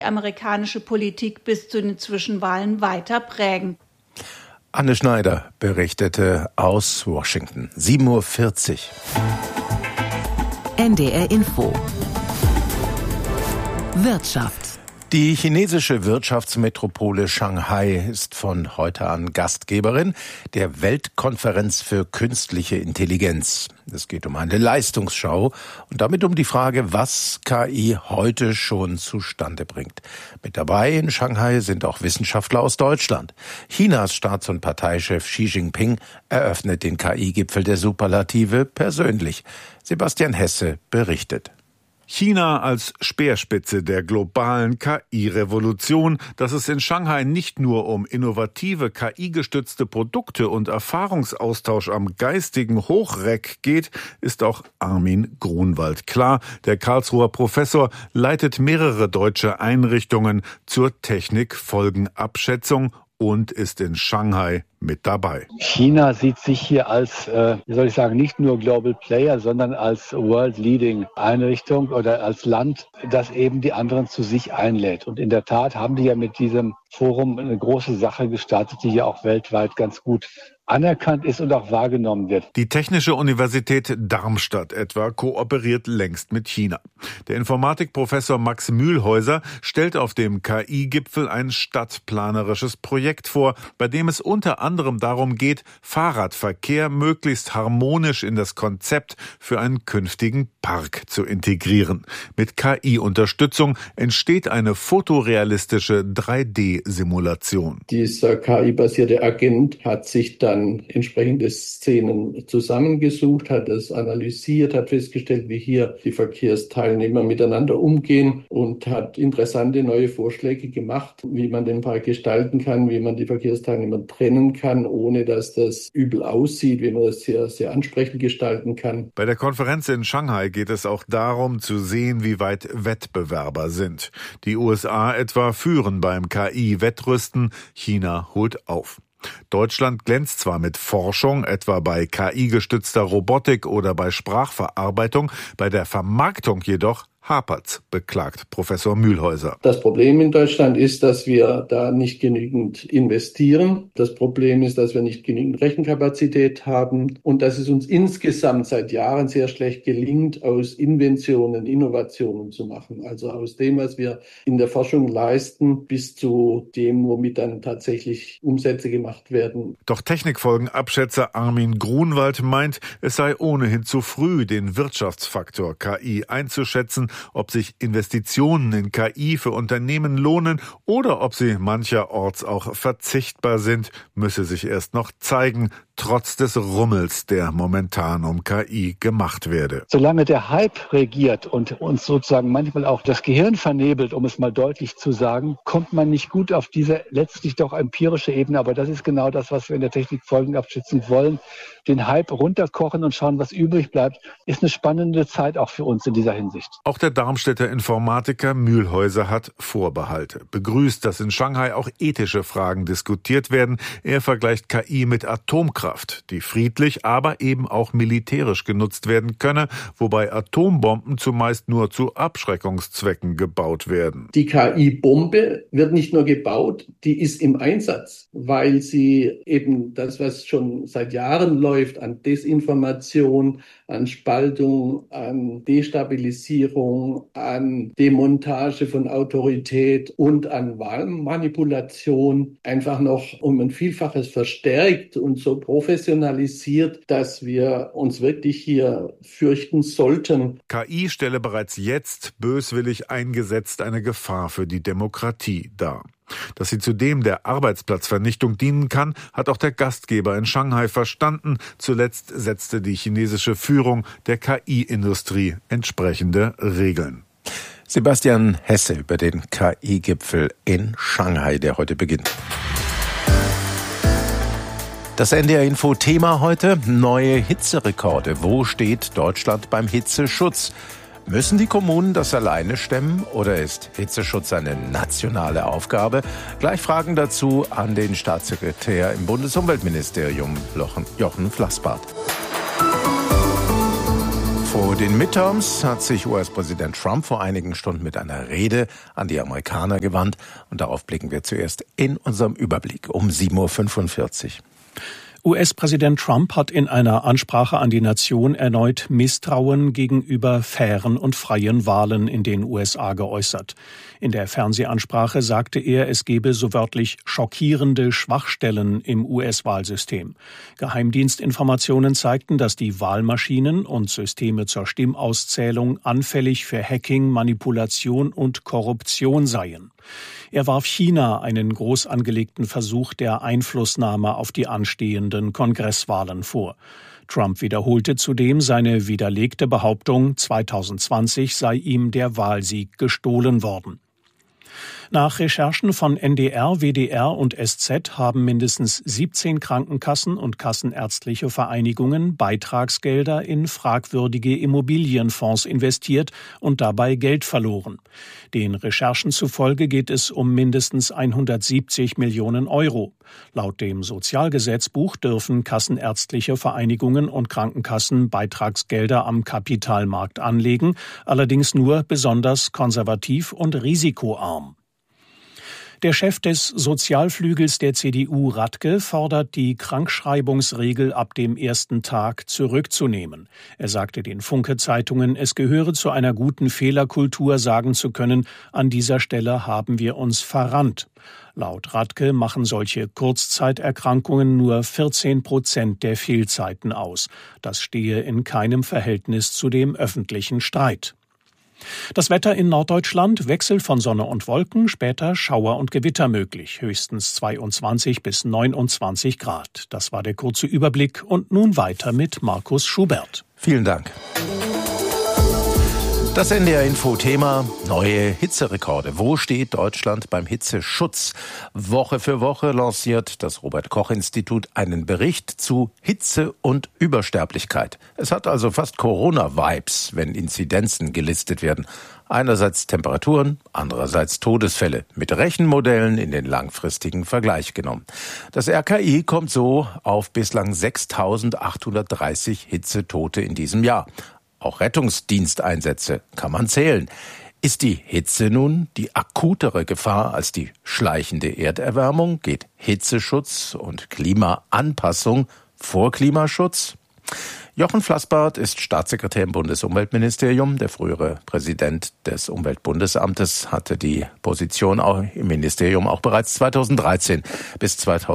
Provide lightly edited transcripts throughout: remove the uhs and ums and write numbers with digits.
amerikanische Politik bis zu den Zwischenwahlen weiter prägen. Anne Schneider berichtete aus Washington. 7:40 Uhr. NDR Info. Wirtschaft. Die chinesische Wirtschaftsmetropole Shanghai ist von heute an Gastgeberin der Weltkonferenz für künstliche Intelligenz. Es geht um eine Leistungsschau und damit um die Frage, was KI heute schon zustande bringt. Mit dabei in Shanghai sind auch Wissenschaftler aus Deutschland. Chinas Staats- und Parteichef Xi Jinping eröffnet den KI-Gipfel der Superlative persönlich. Sebastian Hesse berichtet. China als Speerspitze der globalen KI-Revolution. Dass es in Shanghai nicht nur um innovative KI-gestützte Produkte und Erfahrungsaustausch am geistigen Hochreck geht, ist auch Armin Grunwald klar. Der Karlsruher Professor leitet mehrere deutsche Einrichtungen zur Technikfolgenabschätzung und ist in Shanghai mit dabei. China sieht sich hier als, nicht nur Global Player, sondern als World Leading Einrichtung oder als Land, das eben die anderen zu sich einlädt. Und in der Tat haben die ja mit diesem Forum eine große Sache gestartet, die ja auch weltweit ganz gut anerkannt ist und auch wahrgenommen wird. Die Technische Universität Darmstadt etwa kooperiert längst mit China. Der Informatikprofessor Max Mühlhäuser stellt auf dem KI-Gipfel ein stadtplanerisches Projekt vor, bei dem es unter anderem darum geht, Fahrradverkehr möglichst harmonisch in das Konzept für einen künftigen Park zu integrieren. Mit KI-Unterstützung entsteht eine fotorealistische 3D-Simulation. Dieser KI-basierte Agent hat sich dann entsprechende Szenen zusammengesucht, hat es analysiert, hat festgestellt, wie hier die Verkehrsteilnehmer miteinander umgehen und hat interessante neue Vorschläge gemacht, wie man den Park gestalten kann, wie man die Verkehrsteilnehmer trennen kann, ohne dass das übel aussieht, wie man das sehr, sehr ansprechend gestalten kann. Bei der Konferenz in Shanghai geht es auch darum zu sehen, wie weit Wettbewerber sind. Die USA etwa führen beim KI-Wettrüsten, China holt auf. Deutschland glänzt zwar mit Forschung, etwa bei KI-gestützter Robotik oder bei Sprachverarbeitung, bei der Vermarktung jedoch hapert's, beklagt Professor Mühlhäuser. Das Problem in Deutschland ist, dass wir da nicht genügend investieren. Das Problem ist, dass wir nicht genügend Rechenkapazität haben und dass es uns insgesamt seit Jahren sehr schlecht gelingt, aus Inventionen Innovationen zu machen. Also aus dem, was wir in der Forschung leisten, bis zu dem, womit dann tatsächlich Umsätze gemacht werden. Doch Technikfolgenabschätzer Armin Grunwald meint, es sei ohnehin zu früh, den Wirtschaftsfaktor KI einzuschätzen, ob sich Investitionen in KI für Unternehmen lohnen oder ob sie mancherorts auch verzichtbar sind, müsse sich erst noch zeigen, trotz des Rummels, der momentan um KI gemacht werde. Solange der Hype regiert und uns sozusagen manchmal auch das Gehirn vernebelt, um es mal deutlich zu sagen, kommt man nicht gut auf diese letztlich doch empirische Ebene. Aber das ist genau das, was wir in der Technikfolgenabschätzung wollen. Den Hype runterkochen und schauen, was übrig bleibt, ist eine spannende Zeit auch für uns in dieser Hinsicht. Auch der Darmstädter Informatiker Mühlhäuser hat Vorbehalte. Begrüßt, dass in Shanghai auch ethische Fragen diskutiert werden. Er vergleicht KI mit Atomkraft, die friedlich, aber eben auch militärisch genutzt werden könne, wobei Atombomben zumeist nur zu Abschreckungszwecken gebaut werden. Die KI-Bombe wird nicht nur gebaut, die ist im Einsatz, weil sie eben das, was schon seit Jahren läuft, an Desinformation, an Spaltung, an Destabilisierung, an Demontage von Autorität und an Wahlmanipulation einfach noch um ein Vielfaches verstärkt und so professionalisiert, dass wir uns wirklich hier fürchten sollten. KI stelle bereits jetzt böswillig eingesetzt eine Gefahr für die Demokratie dar. Dass sie zudem der Arbeitsplatzvernichtung dienen kann, hat auch der Gastgeber in Shanghai verstanden. Zuletzt setzte die chinesische Führung der KI-Industrie entsprechende Regeln. Sebastian Hesse über den KI-Gipfel in Shanghai, der heute beginnt. Das NDR-Info-Thema heute: neue Hitzerekorde. Wo steht Deutschland beim Hitzeschutz? Müssen die Kommunen das alleine stemmen oder ist Hitzeschutz eine nationale Aufgabe? Gleich Fragen dazu an den Staatssekretär im Bundesumweltministerium, Jochen Flassbart. Vor den Midterms hat sich US-Präsident Trump vor einigen Stunden mit einer Rede an die Amerikaner gewandt. Und darauf blicken wir zuerst in unserem Überblick um 7.45 Uhr. US-Präsident Trump hat in einer Ansprache an die Nation erneut Misstrauen gegenüber fairen und freien Wahlen in den USA geäußert. In der Fernsehansprache sagte er, es gebe so wörtlich schockierende Schwachstellen im US-Wahlsystem. Geheimdienstinformationen zeigten, dass die Wahlmaschinen und Systeme zur Stimmauszählung anfällig für Hacking, Manipulation und Korruption seien. Er warf China einen groß angelegten Versuch der Einflussnahme auf die anstehenden Kongresswahlen vor. Trump wiederholte zudem seine widerlegte Behauptung, 2020 sei ihm der Wahlsieg gestohlen worden. Nach Recherchen von NDR, WDR und SZ haben mindestens 17 Krankenkassen und kassenärztliche Vereinigungen Beitragsgelder in fragwürdige Immobilienfonds investiert und dabei Geld verloren. Den Recherchen zufolge geht es um mindestens 170 Millionen Euro. Laut dem Sozialgesetzbuch dürfen kassenärztliche Vereinigungen und Krankenkassen Beitragsgelder am Kapitalmarkt anlegen, allerdings nur besonders konservativ und risikoarm. Der Chef des Sozialflügels der CDU, Radke, fordert, die Krankschreibungsregel ab dem ersten Tag zurückzunehmen. Er sagte den Funke-Zeitungen, es gehöre zu einer guten Fehlerkultur, sagen zu können, an dieser Stelle haben wir uns verrannt. Laut Radke machen solche Kurzzeiterkrankungen nur 14% der Fehlzeiten aus. Das stehe in keinem Verhältnis zu dem öffentlichen Streit. Das Wetter in Norddeutschland, Wechsel von Sonne und Wolken, später Schauer und Gewitter möglich, höchstens 22 bis 29 Grad. Das war der kurze Überblick und nun weiter mit Markus Schubert. Vielen Dank. Das NDR-Info-Thema: neue Hitzerekorde. Wo steht Deutschland beim Hitzeschutz? Woche für Woche lanciert das Robert-Koch-Institut einen Bericht zu Hitze und Übersterblichkeit. Es hat also fast Corona-Vibes, wenn Inzidenzen gelistet werden. Einerseits Temperaturen, andererseits Todesfälle, mit Rechenmodellen in den langfristigen Vergleich genommen. Das RKI kommt so auf bislang 6.830 Hitzetote in diesem Jahr. Auch Rettungsdiensteinsätze kann man zählen. Ist die Hitze nun die akutere Gefahr als die schleichende Erderwärmung? Geht Hitzeschutz und Klimaanpassung vor Klimaschutz? Jochen Flassbart ist Staatssekretär im Bundesumweltministerium. Der frühere Präsident des Umweltbundesamtes hatte die Position auch im Ministerium auch bereits 2013 bis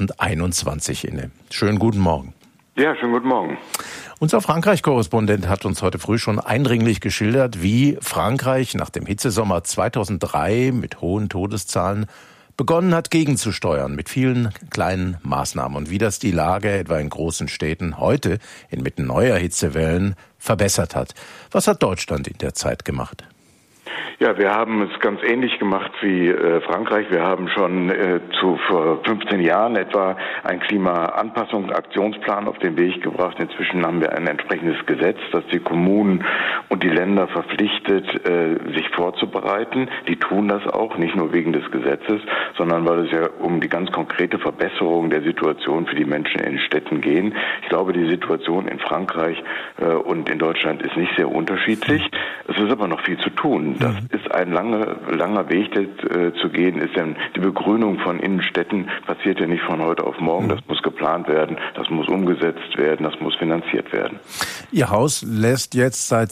2021 inne. Schönen guten Morgen. Ja, schönen guten Morgen. Unser Frankreich-Korrespondent hat uns heute früh schon eindringlich geschildert, wie Frankreich nach dem Hitzesommer 2003 mit hohen Todeszahlen begonnen hat, gegenzusteuern mit vielen kleinen Maßnahmen und wie das die Lage etwa in großen Städten heute inmitten neuer Hitzewellen verbessert hat. Was hat Deutschland in der Zeit gemacht? Ja, wir haben es ganz ähnlich gemacht wie Frankreich. Wir haben schon vor 15 Jahren etwa einen Klimaanpassungsaktionsplan auf den Weg gebracht. Inzwischen haben wir ein entsprechendes Gesetz, das die Kommunen und die Länder verpflichtet, sich vorzubereiten. Die tun das auch, nicht nur wegen des Gesetzes, sondern weil es ja um die ganz konkrete Verbesserung der Situation für die Menschen in den Städten geht. Ich glaube, die Situation in Frankreich und in Deutschland ist nicht sehr unterschiedlich. Es ist aber noch viel zu tun. Das ist ein langer Weg zu gehen. Ist denn die Begrünung von Innenstädten passiert ja nicht von heute auf morgen. Das muss geplant werden, das muss umgesetzt werden, das muss finanziert werden. Ihr Haus lässt jetzt seit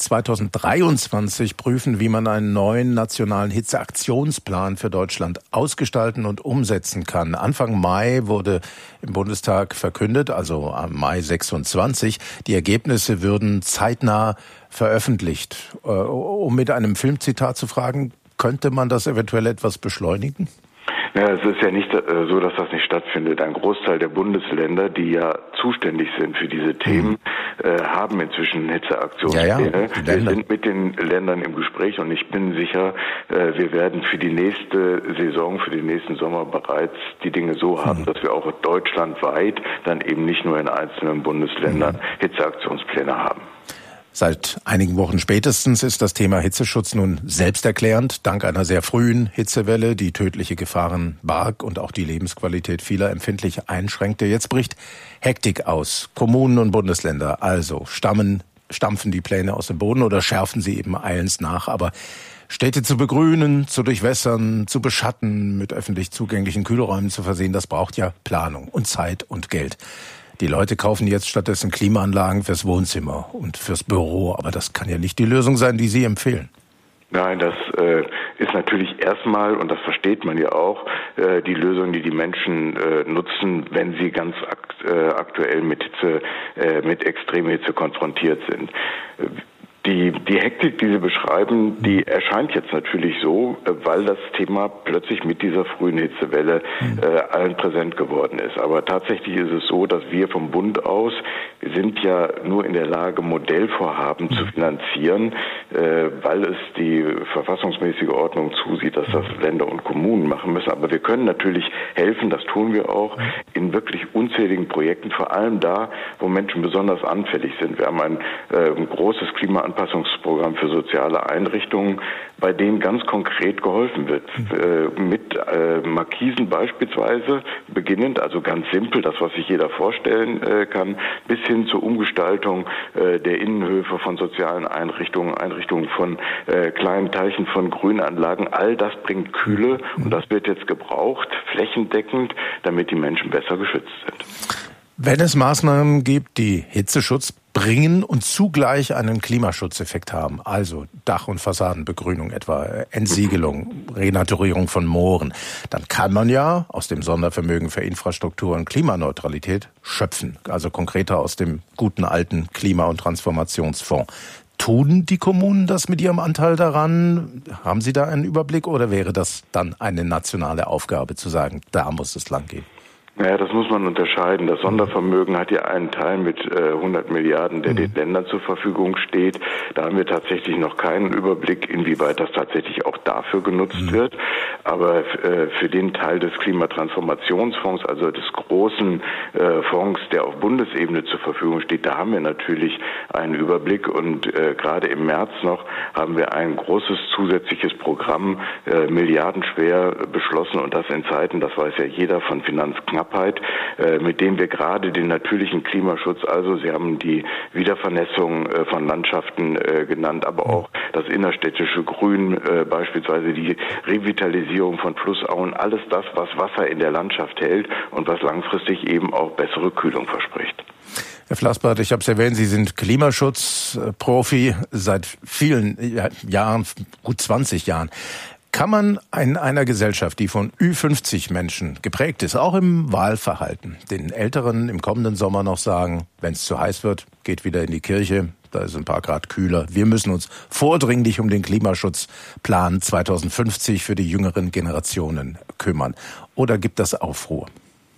2023 prüfen, wie man einen neuen nationalen Hitzeaktionsplan für Deutschland ausgestalten und umsetzen kann. Anfang Mai wurde im Bundestag verkündet, also am Mai 26, die Ergebnisse würden zeitnah veröffentlicht. Um mit einem Filmzitat zu fragen, könnte man das eventuell etwas beschleunigen? Ja, es ist ja nicht so, dass das nicht stattfindet. Ein Großteil der Bundesländer, die ja zuständig sind für diese Themen, haben inzwischen Hitzeaktionspläne. Ja, wir sind mit den Ländern im Gespräch und ich bin sicher, wir werden für die nächste Saison, für den nächsten Sommer bereits die Dinge so haben, dass wir auch deutschlandweit dann eben nicht nur in einzelnen Bundesländern Hitzeaktionspläne haben. Seit einigen Wochen spätestens ist das Thema Hitzeschutz nun selbsterklärend. Dank einer sehr frühen Hitzewelle, die tödliche Gefahren barg und auch die Lebensqualität vieler empfindlich einschränkte. Jetzt bricht Hektik aus. Kommunen und Bundesländer also stammen stampfen die Pläne aus dem Boden oder schärfen sie eben eilends nach. Aber Städte zu begrünen, zu durchwässern, zu beschatten, mit öffentlich zugänglichen Kühlräumen zu versehen, das braucht ja Planung und Zeit und Geld. Die Leute kaufen jetzt stattdessen Klimaanlagen fürs Wohnzimmer und fürs Büro. Aber das kann ja nicht die Lösung sein, die Sie empfehlen. Nein, das ist natürlich erstmal, und das versteht man ja auch, die Lösung, die die Menschen nutzen, wenn sie ganz aktuell mit Extremhitze konfrontiert sind. Die Hektik, die Sie beschreiben, die erscheint jetzt natürlich so, weil das Thema plötzlich mit dieser frühen Hitzewelle allen präsent geworden ist. Aber tatsächlich ist es so, dass wir vom Bund aus, wir sind ja nur in der Lage, Modellvorhaben zu finanzieren, weil es die verfassungsmäßige Ordnung zusieht, dass das Länder und Kommunen machen müssen. Aber wir können natürlich helfen, das tun wir auch, in wirklich unzähligen Projekten, vor allem da, wo Menschen besonders anfällig sind. Wir haben ein großes Klimaanpassungsprogramm für soziale Einrichtungen, bei denen ganz konkret geholfen wird. Mit Markisen beispielsweise beginnend, also ganz simpel, das, was sich jeder vorstellen kann, bis hin zur Umgestaltung der Innenhöfe von sozialen Einrichtungen von kleinen Teichen, von Grünanlagen. All das bringt Kühle und das wird jetzt gebraucht, flächendeckend, damit die Menschen besser geschützt sind. Wenn es Maßnahmen gibt, die Hitzeschutz bringen und zugleich einen Klimaschutzeffekt haben, also Dach- und Fassadenbegrünung etwa, Entsiegelung, Renaturierung von Mooren, dann kann man ja aus dem Sondervermögen für Infrastruktur und Klimaneutralität schöpfen, also konkreter aus dem guten alten Klima- und Transformationsfonds. Tun die Kommunen das mit ihrem Anteil daran? Haben Sie da einen Überblick oder wäre das dann eine nationale Aufgabe zu sagen, da muss es lang gehen? Naja, das muss man unterscheiden. Das Sondervermögen hat ja einen Teil mit 100 Milliarden, der den Ländern zur Verfügung steht. Da haben wir tatsächlich noch keinen Überblick, inwieweit das tatsächlich auch dafür genutzt wird. Aber für den Teil des Klimatransformationsfonds, also des großen Fonds, der auf Bundesebene zur Verfügung steht, da haben wir natürlich einen Überblick. Und gerade im März noch haben wir ein großes zusätzliches Programm, milliardenschwer beschlossen. Und das in Zeiten, das weiß ja jeder, von Finanzknappheit, mit dem wir gerade den natürlichen Klimaschutz, also Sie haben die Wiedervernässung von Landschaften genannt, aber auch das innerstädtische Grün, beispielsweise die Revitalisierung von Flussauen, alles das, was Wasser in der Landschaft hält und was langfristig eben auch bessere Kühlung verspricht. Herr Flassbart, ich habe es erwähnt, Sie sind Klimaschutzprofi seit vielen Jahren, gut 20 Jahren. Kann man in einer Gesellschaft, die von Ü50 Menschen geprägt ist, auch im Wahlverhalten, den Älteren im kommenden Sommer noch sagen, wenn es zu heiß wird, geht wieder in die Kirche, da ist ein paar Grad kühler. Wir müssen uns vordringlich um den Klimaschutzplan 2050 für die jüngeren Generationen kümmern. Oder gibt das Aufruhr?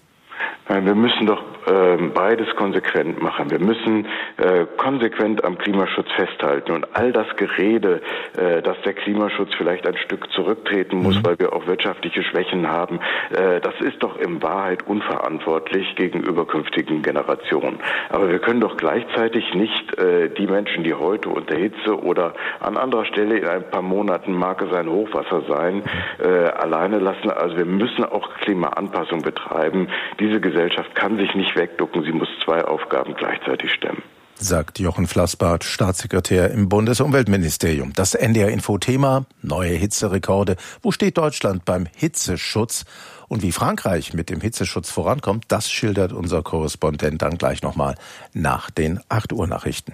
Nein, wir müssen doch beides konsequent machen. Wir müssen konsequent am Klimaschutz festhalten und all das Gerede, dass der Klimaschutz vielleicht ein Stück zurücktreten muss, weil wir auch wirtschaftliche Schwächen haben, das ist doch in Wahrheit unverantwortlich gegenüber künftigen Generationen. Aber wir können doch gleichzeitig nicht die Menschen, die heute unter Hitze oder an anderer Stelle in ein paar Monaten mag es ein Hochwasser sein, alleine lassen. Also wir müssen auch Klimaanpassung betreiben. Diese Gesellschaft kann sich nicht wegducken, sie muss zwei Aufgaben gleichzeitig stemmen. Sagt Jochen Flassbart, Staatssekretär im Bundesumweltministerium. Das NDR-Info-Thema, neue Hitzerekorde. Wo steht Deutschland beim Hitzeschutz? Und wie Frankreich mit dem Hitzeschutz vorankommt, das schildert unser Korrespondent dann gleich nochmal nach den 8 Uhr Nachrichten.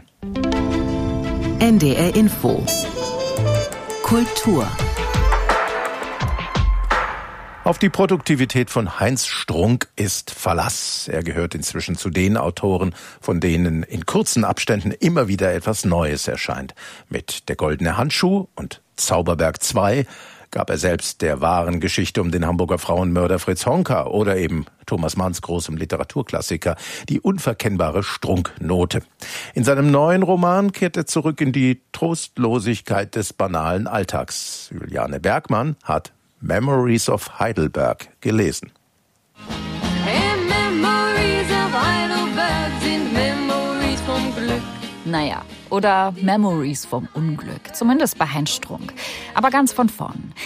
NDR-Info Kultur. Auf die Produktivität von Heinz Strunk ist Verlass. Er gehört inzwischen zu den Autoren, von denen in kurzen Abständen immer wieder etwas Neues erscheint. Mit Der goldene Handschuh und Zauberberg 2 gab er selbst der wahren Geschichte um den Hamburger Frauenmörder Fritz Honka oder eben Thomas Manns großem Literaturklassiker die unverkennbare Strunknote. In seinem neuen Roman kehrt er zurück in die Trostlosigkeit des banalen Alltags. Juliane Bergmann hat Memories of Heidelberg gelesen. Memories of Heidelberg sind Memories vom Glück. Naja, oder Memories vom Unglück, zumindest bei Heinz Strunk. Aber ganz von vorn.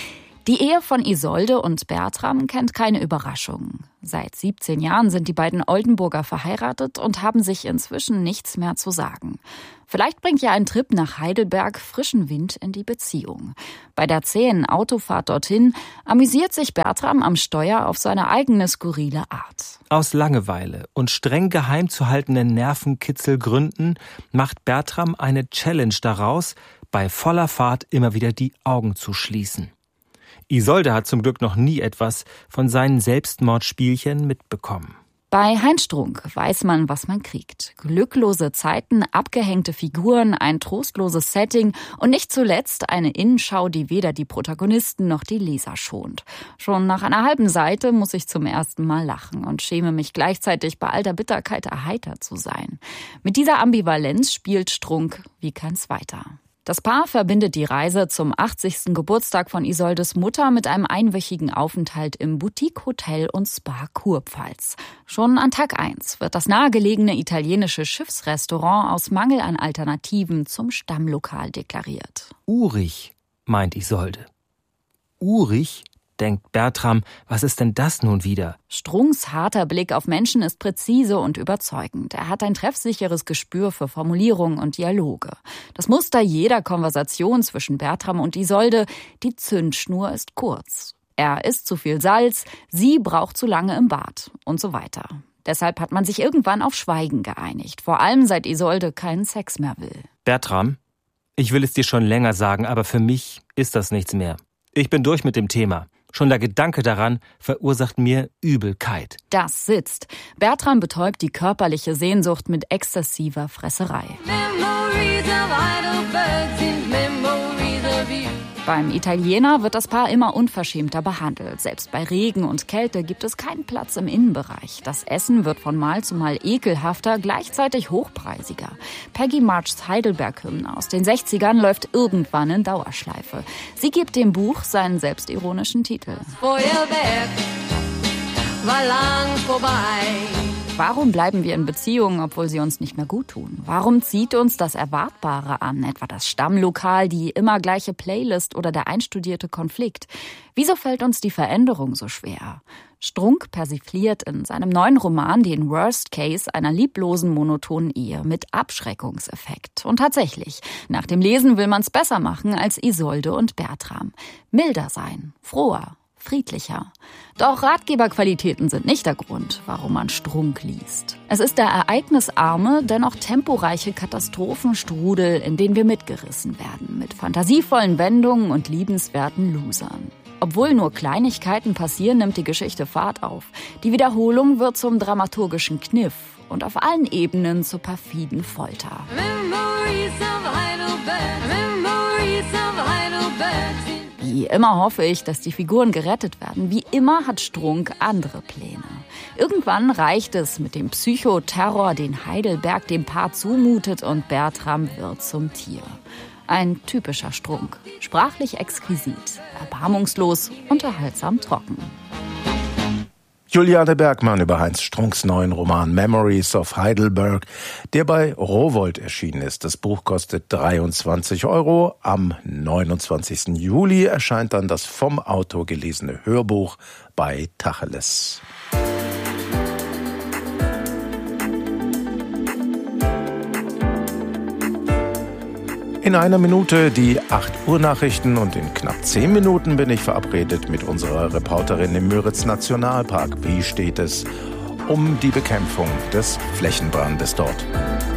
Die Ehe von Isolde und Bertram kennt keine Überraschungen. Seit 17 Jahren sind die beiden Oldenburger verheiratet und haben sich inzwischen nichts mehr zu sagen. Vielleicht bringt ja ein Trip nach Heidelberg frischen Wind in die Beziehung. Bei der zähen Autofahrt dorthin amüsiert sich Bertram am Steuer auf seine eigene skurrile Art. Aus Langeweile und streng geheim zu haltenden Nervenkitzelgründen macht Bertram eine Challenge daraus, bei voller Fahrt immer wieder die Augen zu schließen. Isolde hat zum Glück noch nie etwas von seinen Selbstmordspielchen mitbekommen. Bei Heinz Strunk weiß man, was man kriegt. Glücklose Zeiten, abgehängte Figuren, ein trostloses Setting und nicht zuletzt eine Innenschau, die weder die Protagonisten noch die Leser schont. Schon nach einer halben Seite muss ich zum ersten Mal lachen und schäme mich gleichzeitig bei all der Bitterkeit erheitert zu sein. Mit dieser Ambivalenz spielt Strunk wie kein zweiter. Das Paar verbindet die Reise zum 80. Geburtstag von Isoldes Mutter mit einem einwöchigen Aufenthalt im Boutique-Hotel und Spa Kurpfalz. Schon an Tag 1 wird das nahegelegene italienische Schiffsrestaurant aus Mangel an Alternativen zum Stammlokal deklariert. Urig, meint Isolde. Urig? Denkt Bertram, was ist denn das nun wieder? Strunks harter Blick auf Menschen ist präzise und überzeugend. Er hat ein treffsicheres Gespür für Formulierungen und Dialoge. Das Muster jeder Konversation zwischen Bertram und Isolde, die Zündschnur ist kurz. Er isst zu viel Salz, sie braucht zu lange im Bad und so weiter. Deshalb hat man sich irgendwann auf Schweigen geeinigt, vor allem seit Isolde keinen Sex mehr will. Bertram, ich will es dir schon länger sagen, aber für mich ist das nichts mehr. Ich bin durch mit dem Thema. Schon der Gedanke daran verursacht mir Übelkeit. Das sitzt. Bertram betäubt die körperliche Sehnsucht mit exzessiver Fresserei. Beim Italiener wird das Paar immer unverschämter behandelt. Selbst bei Regen und Kälte gibt es keinen Platz im Innenbereich. Das Essen wird von Mal zu Mal ekelhafter, gleichzeitig hochpreisiger. Peggy Marchs Heidelberg-Hymne aus den 60ern läuft irgendwann in Dauerschleife. Sie gibt dem Buch seinen selbstironischen Titel. Feuerwerk war lang vorbei. Warum bleiben wir in Beziehungen, obwohl sie uns nicht mehr gut tun? Warum zieht uns das Erwartbare an, etwa das Stammlokal, die immer gleiche Playlist oder der einstudierte Konflikt? Wieso fällt uns die Veränderung so schwer? Strunk persifliert in seinem neuen Roman den Worst Case einer lieblosen, monotonen Ehe mit Abschreckungseffekt. Und tatsächlich, nach dem Lesen will man's besser machen als Isolde und Bertram. Milder sein, froher, friedlicher. Doch Ratgeberqualitäten sind nicht der Grund, warum man Strunk liest. Es ist der ereignisarme, dennoch temporeiche Katastrophenstrudel, in den wir mitgerissen werden, mit fantasievollen Wendungen und liebenswerten Losern. Obwohl nur Kleinigkeiten passieren, nimmt die Geschichte Fahrt auf. Die Wiederholung wird zum dramaturgischen Kniff und auf allen Ebenen zur perfiden Folter. Memories of Heidelberg, Memories of Heidelberg. Wie immer hoffe ich, dass die Figuren gerettet werden. Wie immer hat Strunk andere Pläne. Irgendwann reicht es mit dem Psychoterror, den Heidelberg dem Paar zumutet, und Bertram wird zum Tier. Ein typischer Strunk. Sprachlich exquisit, erbarmungslos, unterhaltsam trocken. Juliane Bergmann über Heinz Strunks neuen Roman Memories of Heidelberg, der bei Rowohlt erschienen ist. Das Buch kostet 23 €. Am 29. Juli erscheint dann das vom Autor gelesene Hörbuch bei Tacheles. In einer Minute die 8 Uhr Nachrichten und in knapp 10 Minuten bin ich verabredet mit unserer Reporterin im Müritz Nationalpark. Wie steht es um die Bekämpfung des Flächenbrandes dort?